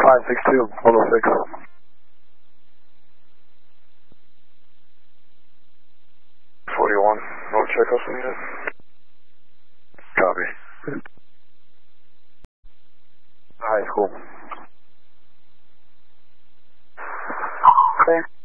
562, 106. North Checos unit. Copy. High school. Clear.